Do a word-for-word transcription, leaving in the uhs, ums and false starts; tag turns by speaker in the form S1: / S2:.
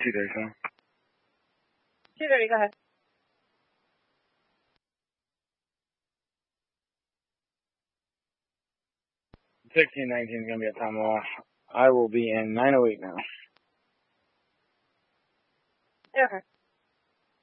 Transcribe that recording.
S1: two thirty, huh?
S2: two thirty, go ahead.
S1: sixteen nineteen is going to be a time off. I will be in nine oh eight now.
S2: Okay.